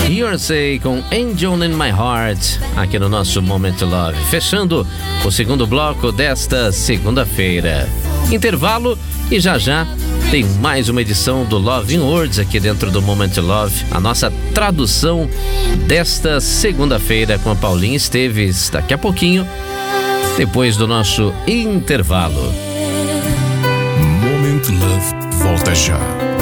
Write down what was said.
Beyoncé com Angel in My Heart, aqui no nosso Moment Love, fechando o segundo bloco desta segunda-feira. Intervalo e já tem mais uma edição do Love in Words aqui dentro do Moment Love, a nossa tradução desta segunda-feira com a Paulinha Esteves, daqui a pouquinho, depois do nosso intervalo. Moment Love volta já.